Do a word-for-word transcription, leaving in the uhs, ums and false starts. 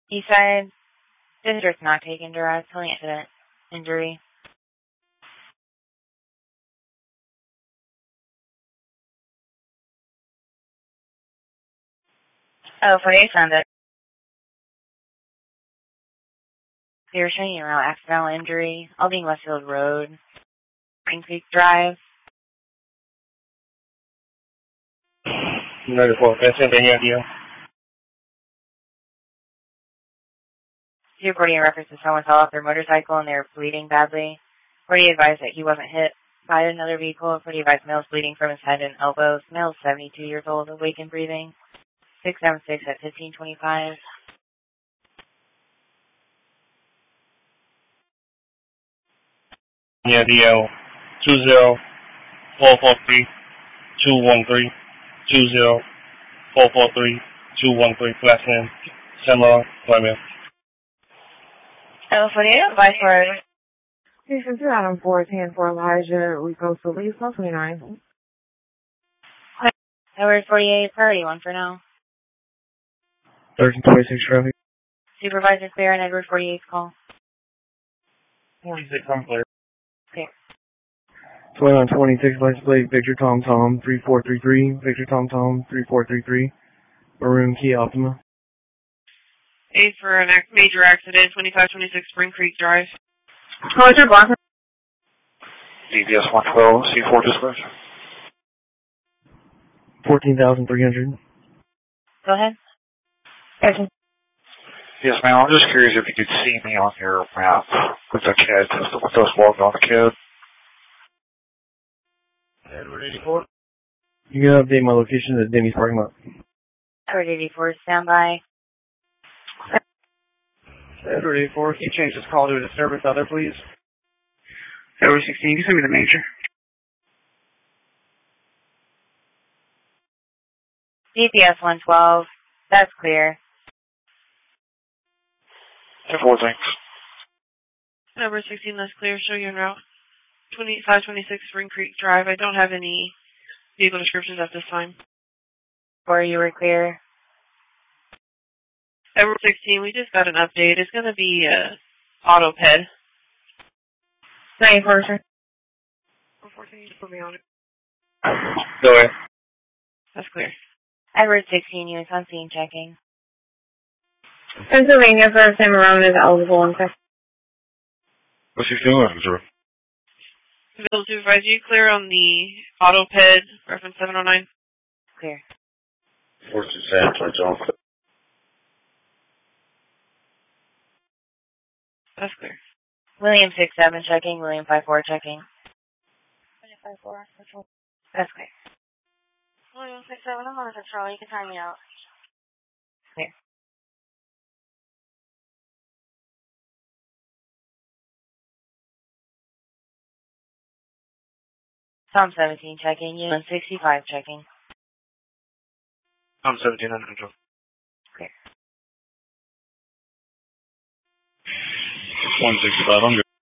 Eastside, district not taken direct, telling incident, injury. Oh, forty-eight found it. You're showing you around accidental injury, Aldine Westfield Road, Spring Creek Drive. ninety-four, can I send any idea? Two forty references someone fell off their motorcycle and they were bleeding badly. forty advised that he wasn't hit by another vehicle. forty advised male is bleeding from his head and elbows. Male is seventy-two years old, awake and breathing. six seven six at fifteen twenty-five. Yeah, D L two zero four four three two one three two zero four four three two one three. Last name Samuel Fleming. Oh, forty-eight advised for Station two, Adam four, ten for Elijah, Rico Solis, one twenty-nine. Edward forty-eight, priority one for now. thirteen twenty-six traffic. Supervisor clear and Edward forty-eight's call. forty-six, I'm clear. Clear. twenty-nine twenty-six, license plate, Victor Tom Tom, three four three three, Victor Tom Tom, three four three three, Maroon Key Optima. eight for a major accident, twenty-five twenty-six Spring Creek Drive. Roger, Boston. D B S one twelve, C four dispatch. fourteen thousand three hundred. Go ahead. Station. Yes, ma'am. I'm just curious if you could see me on your map with the kid, with those walking on the kid. Edward eighty-four. You can update my location at Denny's parking lot. Edward eighty-four, standby. Edward eighty-four, can you change this call to a disturbance other, please? Edward sixteen, you can send me the major. D P S one twelve, that's clear. ten four, thanks. Number sixteen, that's clear. Show you en route. twenty-five twenty-six Spring Creek Drive. I don't have any vehicle descriptions at this time. Or you were clear. Edward sixteen, we just got an update. It's going to be uh, AutoPed. ninety-four, sir. fourteen, just put me on it. Go ahead. That's clear. Edward sixteen, units on scene checking. Pennsylvania, sir, Sam Marone is eligible in question. What's he doing, sir? Village Supervisor, you clear on the AutoPed, reference seven oh nine? Clear. What's his answer, John? That's clear. William six seven checking. William five four checking. William five four, control. That's clear. William six seven, I'm on control. You can time me out. Clear. Tom seventeen checking. Unit sixty-five checking. I'm seventeen under control. Clear. one sixty-five, I'm good.